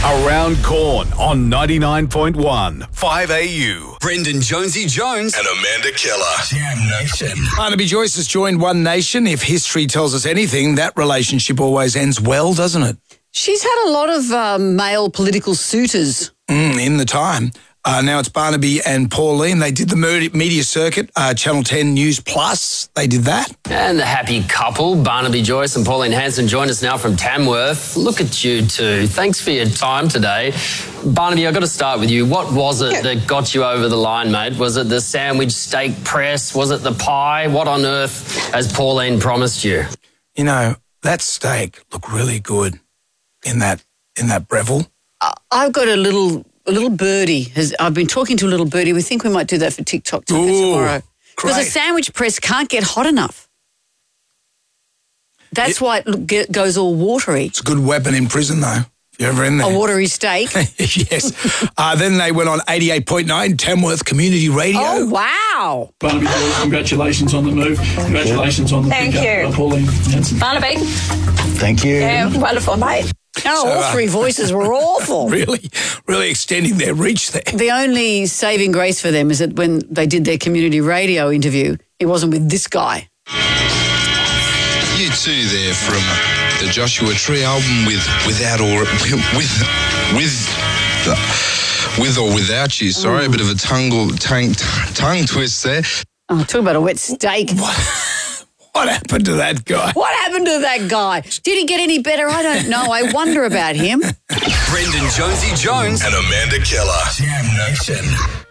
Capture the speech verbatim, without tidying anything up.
Around Corn on ninety-nine point one, five A U. Brendan Jonesy Jones and Amanda Keller. Jam Nation. Barnaby Joyce has joined One Nation. If history tells us anything, that relationship always ends well, doesn't it? She's had a lot of um, male political suitors. Mm, in the time. Uh, now it's Barnaby and Pauline. They did the media circuit, uh, Channel ten News Plus. They did that. And the happy couple, Barnaby Joyce and Pauline Hanson, join us now from Tamworth. Look at you two. Thanks for your time today. Barnaby, I've got to start with you. What was it that got you over the line, mate? Was it the sandwich steak press? Was it the pie? What on earth has Pauline promised you? You know, that steak looked really good in that in that Breville. I've got a little... A little birdie. Has, I've been talking to a little birdie. We think we might do that for TikTok Ooh, tomorrow. Because great. a sandwich press can't get hot enough. That's It- why it look- get, goes all watery. It's a good weapon in prison, though, if you're ever in there. A watery steak. Yes. Uh, then they went on eighty-eight point nine Tamworth Community Radio. Oh, wow. Barnaby Joyce, congratulations on the move. Congratulations on the Thank pickup, you. uh, Pauline Hanson. Barnaby, Thank you. yeah, wonderful, mate. Oh, So, all uh, three voices were awful. Really, really extending their reach there. The only saving grace for them is that when they did their community radio interview, it wasn't with this guy. You two there from the Joshua Tree album with without or with with the, with or without you. Sorry, a bit of a tongue tongue tongue twist there. Oh, talk about a wet steak. What happened to that guy? What happened to that guy? Did he get any better? I don't know. I wonder about him. Brendan Jonesy Jones And Amanda Keller. Jam Nation.